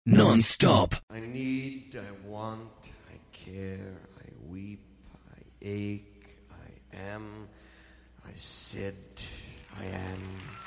Non-stop. I need, I want, I care, I weep, I ache, I am, I said, I am.